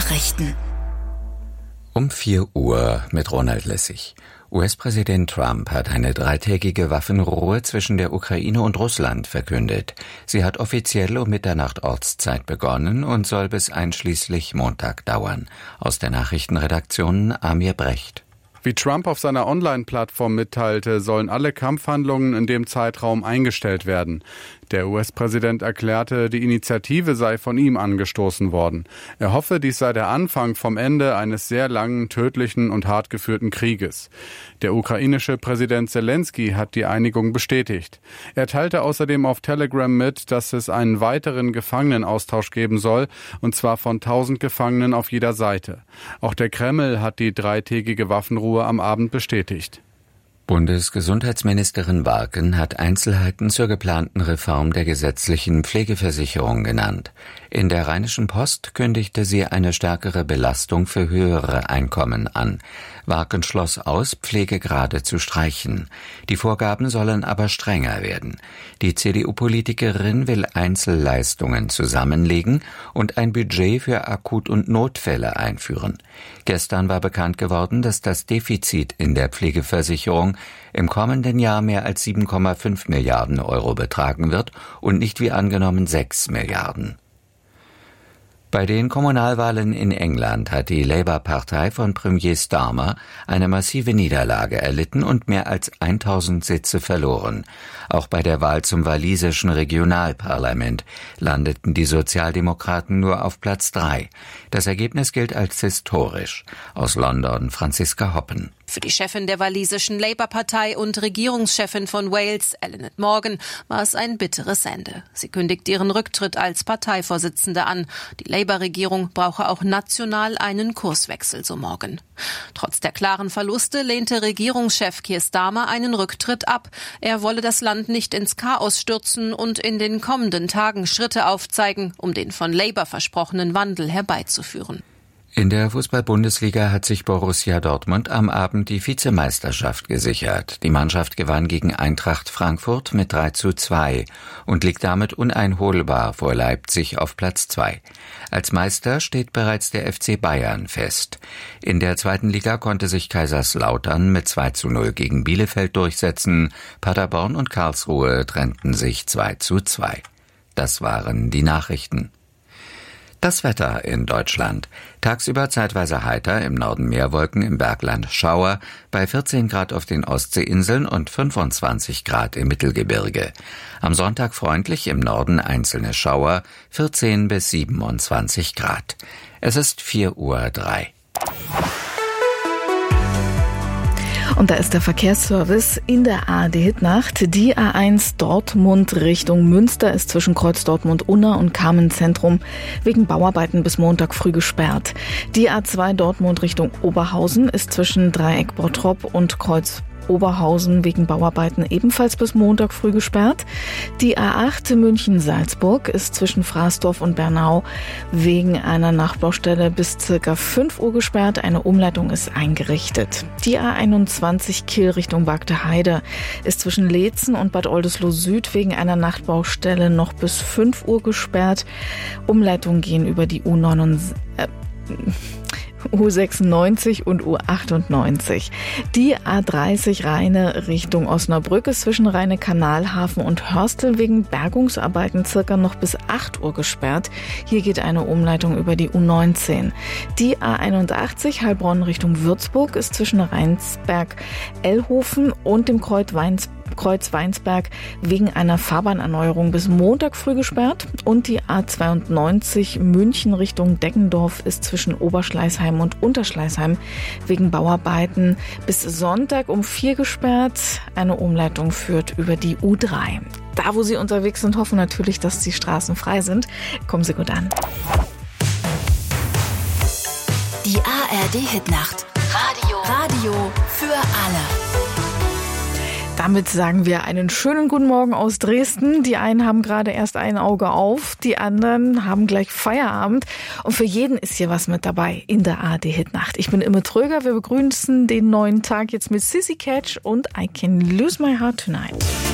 Nachrichten. Um 4 Uhr mit Ronald Lessig. US-Präsident Trump hat eine 3-tägige Waffenruhe zwischen der Ukraine und Russland verkündet. Sie hat offiziell um Mitternacht Ortszeit begonnen und soll bis einschließlich Montag dauern. Aus der Nachrichtenredaktion Amir Brecht. Wie Trump auf seiner Online-Plattform mitteilte, sollen alle Kampfhandlungen in dem Zeitraum eingestellt werden. Der US-Präsident erklärte, die Initiative sei von ihm angestoßen worden. Er hoffe, dies sei der Anfang vom Ende eines sehr langen, tödlichen und hart geführten Krieges. Der ukrainische Präsident Zelensky hat die Einigung bestätigt. Er teilte außerdem auf Telegram mit, dass es einen weiteren Gefangenenaustausch geben soll, und zwar von 1000 Gefangenen auf jeder Seite. Auch der Kreml hat die 3-tägige Waffenruhe am Abend bestätigt. Bundesgesundheitsministerin Warken hat Einzelheiten zur geplanten Reform der gesetzlichen Pflegeversicherung genannt. In der Rheinischen Post kündigte sie eine stärkere Belastung für höhere Einkommen an. Warken schloss aus, Pflegegrade zu streichen. Die Vorgaben sollen aber strenger werden. Die CDU-Politikerin will Einzelleistungen zusammenlegen und ein Budget für Akut- und Notfälle einführen. Gestern war bekannt geworden, dass das Defizit in der Pflegeversicherung im kommenden Jahr mehr als 7,5 Milliarden Euro betragen wird und nicht wie angenommen 6 Milliarden. Bei den Kommunalwahlen in England hat die Labour-Partei von Premier Starmer eine massive Niederlage erlitten und mehr als 1000 Sitze verloren. Auch bei der Wahl zum walisischen Regionalparlament landeten die Sozialdemokraten nur auf Platz 3. Das Ergebnis gilt als historisch. Aus London Franziska Hoppen. Für die Chefin der walisischen Labour-Partei und Regierungschefin von Wales, Eluned Morgan, war es ein bitteres Ende. Sie kündigt ihren Rücktritt als Parteivorsitzende an. Die Labour-Regierung brauche auch national einen Kurswechsel, so Morgan. Trotz der klaren Verluste lehnte Regierungschef Keir Starmer einen Rücktritt ab. Er wolle das Land nicht ins Chaos stürzen und in den kommenden Tagen Schritte aufzeigen, um den von Labour versprochenen Wandel herbeizuführen. In der Fußball-Bundesliga hat sich Borussia Dortmund am Abend die Vizemeisterschaft gesichert. Die Mannschaft gewann gegen Eintracht Frankfurt mit 3:2 und liegt damit uneinholbar vor Leipzig auf Platz 2. Als Meister steht bereits der FC Bayern fest. In der 2. Liga konnte sich Kaiserslautern mit 2:0 gegen Bielefeld durchsetzen. Paderborn und Karlsruhe trennten sich 2:2. Das waren die Nachrichten. Das Wetter in Deutschland. Tagsüber zeitweise heiter, im Norden Meerwolken, im Bergland Schauer, bei 14 Grad auf den Ostseeinseln und 25 Grad im Mittelgebirge. Am Sonntag freundlich, im Norden einzelne Schauer, 14 bis 27 Grad. Es ist 4:03 Uhr. Und da ist der Verkehrsservice in der ARD-Hitnacht. Die A1 Dortmund Richtung Münster ist zwischen Kreuz Dortmund-Unna und Kamen-Zentrum wegen Bauarbeiten bis Montag früh gesperrt. Die A2 Dortmund Richtung Oberhausen ist zwischen Dreieck Bottrop und Kreuz Oberhausen wegen Bauarbeiten ebenfalls bis Montag früh gesperrt. Die A8 München-Salzburg ist zwischen Fraßdorf und Bernau wegen einer Nachbaustelle bis ca. 5 Uhr gesperrt. Eine Umleitung ist eingerichtet. Die A21 Kiel Richtung Bagde-Heide ist zwischen Leetzen und Bad Oldesloe Süd wegen einer Nachtbaustelle noch bis 5 Uhr gesperrt. Umleitungen gehen über die U96 und U98. Die A30 Rheine Richtung Osnabrück ist zwischen Rheine-Kanalhafen und Hörstel wegen Bergungsarbeiten circa noch bis 8 Uhr gesperrt. Hier geht eine Umleitung über die U19. Die A81 Heilbronn Richtung Würzburg ist zwischen Rheinsberg-Ellhofen und dem Kreuz Weinsberg wegen einer Fahrbahnerneuerung bis Montag früh gesperrt. Und die A92 München Richtung Deggendorf ist zwischen Oberschleißheim und Unterschleißheim wegen Bauarbeiten bis Sonntag um 4 gesperrt. Eine Umleitung führt über die U3. Da, wo Sie unterwegs sind, hoffen natürlich, dass die Straßen frei sind. Kommen Sie gut an. Die ARD-Hitnacht. Radio für alle. Damit sagen wir einen schönen guten Morgen aus Dresden. Die einen haben gerade erst ein Auge auf, die anderen haben gleich Feierabend. Und für jeden ist hier was mit dabei in der ARD-Hitnacht. Ich bin Imme Tröger. Wir begrüßen den neuen Tag jetzt mit Sissy Catch und I Can Lose My Heart Tonight.